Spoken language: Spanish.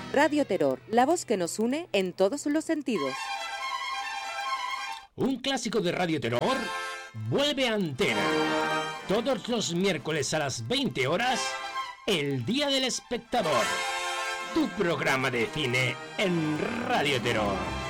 Radio Terror, la voz que nos une en todos los sentidos. Un clásico de Radio Terror vuelve a antena. Todos los miércoles a las 20 horas, El Día del Espectador. Tu programa de cine en Radio Terror.